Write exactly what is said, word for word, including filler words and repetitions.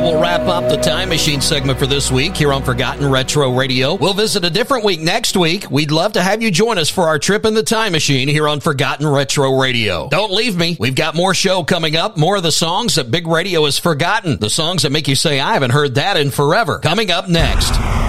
will wrap up the Time Machine segment for this week here on Forgotten Retro Radio. We'll visit a different week next week. We'd love to have you join us for our trip in the Time Machine here on Forgotten Retro Radio. Don't leave me. We've got more show coming up, more of the songs that Big Radio has forgotten, the songs that make you say, I haven't heard that in forever. Coming up next.